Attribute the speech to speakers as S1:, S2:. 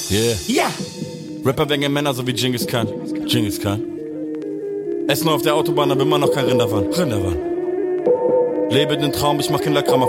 S1: Yeah.
S2: Ja!
S1: Rapper wegen Männer so wie Genghis Khan. Genghis Khan. Essen auf der Autobahn, aber immer noch kein Rinderwahn. Rinderwahn. Lebe den Traum, ich mach kein Lackrammer.